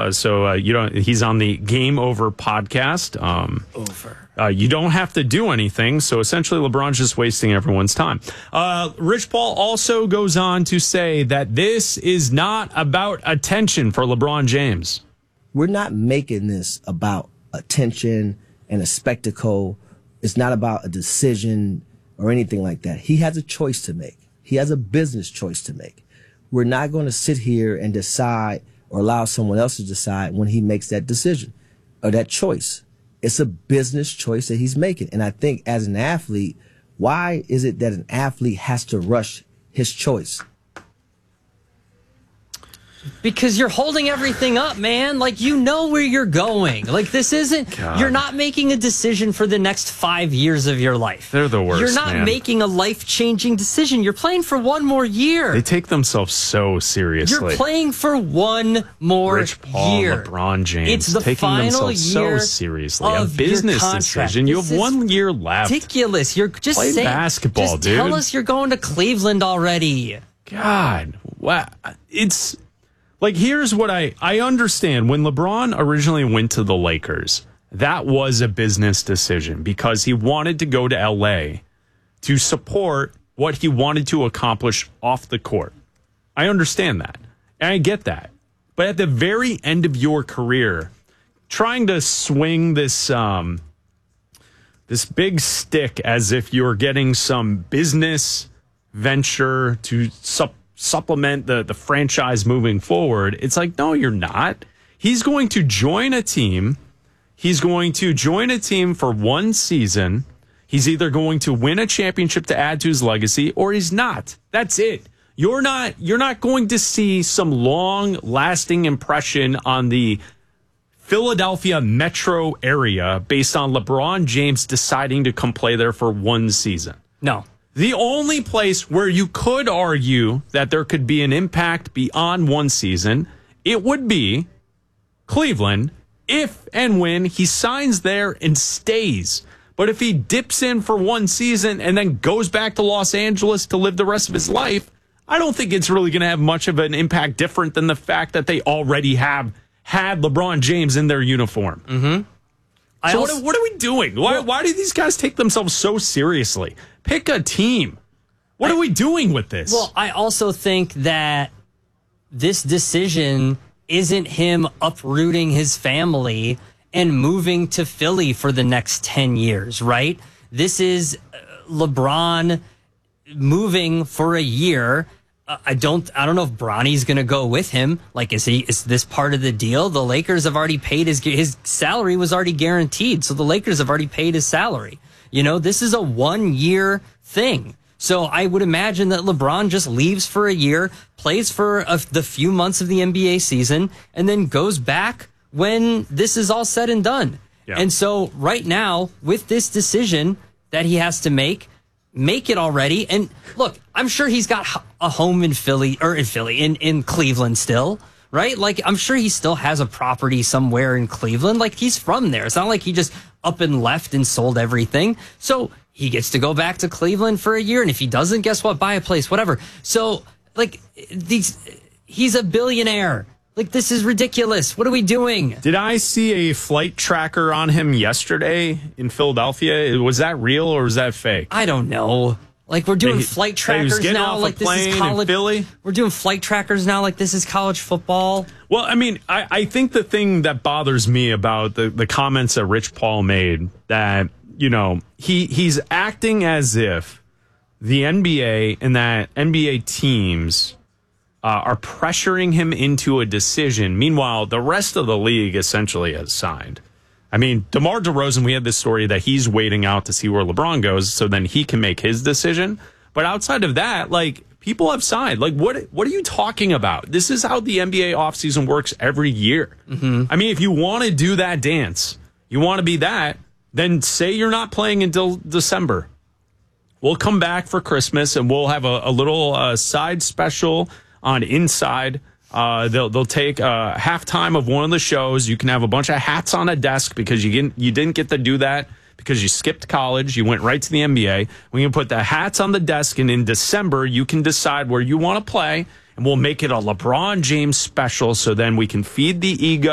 He's on the Game Over podcast. You don't have to do anything. So essentially, LeBron's just wasting everyone's time. Rich Paul also goes on to say that this is not about attention for LeBron James. We're not making this about attention and a spectacle. It's not about a decision or anything like that. He has a choice to make. He has a business choice to make. We're not going to sit here and decide or allow someone else to decide when he makes that decision or that choice. It's a business choice that he's making. And I think as an athlete, why is it that an athlete has to rush his choice? Because you're holding everything up, man. Like, you know where you're going. Like, this isn't, you're not making a decision for the next 5 years of your life. They're the worst, You're not making a life-changing decision. You're playing for one more year. They take themselves so seriously. You're playing for one more Rich Paul, year. LeBron James, it's the taking final themselves year so seriously. of A business your decision. You This have is 1 year left. Ridiculous. You're just Play saying, basketball, just dude. tell us you're going to Cleveland already. God, wow. It's like, here's what I understand. When LeBron originally went to the Lakers, that was a business decision because he wanted to go to LA to support what he wanted to accomplish off the court. I understand that. And I get that. But at the very end of your career, trying to swing this big stick as if you're getting some business venture to supplement the franchise moving forward. It's like, no, you're not. He's going to join a team. He's going to join a team for one season. He's either going to win a championship to add to his legacy or he's not. That's it. You're not going to see some long lasting impression on the Philadelphia metro area based on LeBron James deciding to come play there for one season. No. The only place where you could argue that there could be an impact beyond one season, it would be Cleveland if and when he signs there and stays. But if he dips in for one season and then goes back to Los Angeles to live the rest of his life, I don't think it's really going to have much of an impact different than the fact that they already have had LeBron James in their uniform. Mm-hmm. So what are we doing? Why do these guys take themselves so seriously? Pick a team. What are we doing with this? Well, I also think that this decision isn't him uprooting his family and moving to Philly for the next 10 years, right? This is LeBron moving for a year. I don't know if Bronny's going to go with him. Like, is this part of the deal? The Lakers have already paid his salary was already guaranteed. So the Lakers have already paid his salary. You know, this is a 1 year thing. So I would imagine that LeBron just leaves for a year, plays for the few months of the NBA season, and then goes back when this is all said and done. Yeah. And so right now, with this decision that he has to make it already. And look, I'm sure he's got a home in Cleveland still, right? Like, I'm sure he still has a property somewhere in Cleveland. Like, he's from there. It's not like he just up and left and sold everything. So he gets to go back to Cleveland for a year. And if he doesn't, guess what? Buy a place, whatever. So, like, he's a billionaire. Like, this is ridiculous. What are we doing? Did I see a flight tracker on him yesterday in Philadelphia? Was that real or was that fake? I don't know. Like, we're doing flight trackers now. Like, this is college. Philly? We're doing flight trackers now. Like, this is college football. Well, I mean, I think the thing that bothers me about the comments that Rich Paul made, that, you know, he's acting as if the NBA and that NBA teams are pressuring him into a decision. Meanwhile, the rest of the league essentially has signed. I mean, DeMar DeRozan, we had this story that he's waiting out to see where LeBron goes so then he can make his decision. But outside of that, like, people have signed. Like, what are you talking about? This is how the NBA offseason works every year. Mm-hmm. I mean, if you want to do that dance, you want to be that, then say you're not playing until December. We'll come back for Christmas and we'll have a little side special on Inside. They'll take halftime of one of the shows. You can have a bunch of hats on a desk because you didn't get to do that because you skipped college. You went right to the NBA. We can put the hats on the desk, and in December you can decide where you want to play, and we'll make it a LeBron James special so then we can feed the ego.